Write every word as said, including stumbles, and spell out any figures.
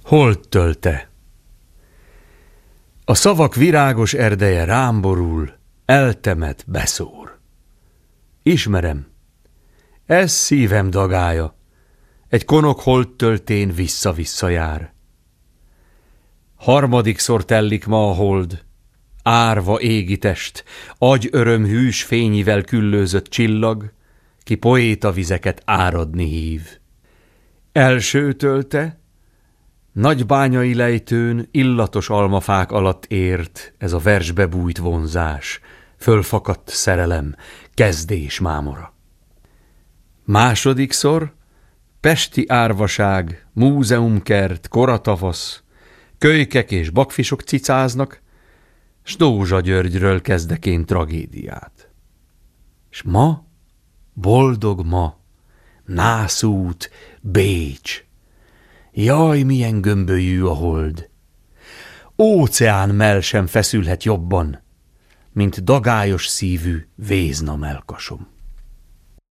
Hold tölte. A szavak virágos erdeje rám borul, eltemet, beszór. Ismerem, ez szívem dagája, egy konok holdtöltén vissza-vissza jár. Harmadikszor tellik ma a hold, árva égi test, agyöröm hűs fényivel küllőzött csillag, ki poéta vizeket áradni hív. Első tölte, nagybányai lejtőn illatos almafák alatt ért ez a versbe bújt vonzás, fölfakadt szerelem, kezdés mámora. Másodikszor pesti árvaság, múzeumkert, koratavasz, kölykek és bakfisok cicáznak, s Dózsa Györgyről kezdek én tragédiát. S ma, boldog ma, nászút, Bécs, jaj, milyen gömbölyű a hold! Óceán mell sem feszülhet jobban, mint dagályos szívű Vézna mellkasom.